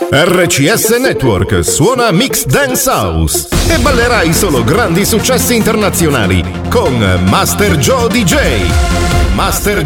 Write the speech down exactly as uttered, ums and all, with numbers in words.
R C S Network suona Mix Dance House e ballerai solo grandi successi internazionali con Master Joe D J. Master